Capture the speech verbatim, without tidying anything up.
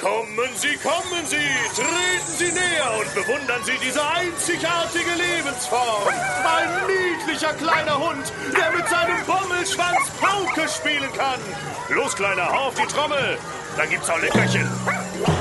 Kommen Sie, kommen Sie, treten Sie näher und bewundern Sie diese einzigartige Lebensform. Ein niedlicher kleiner Hund, der mit seinem Bommelschwanz Pauke spielen kann. Los, Kleiner, hau auf die Trommel. Da gibt's auch Leckerchen.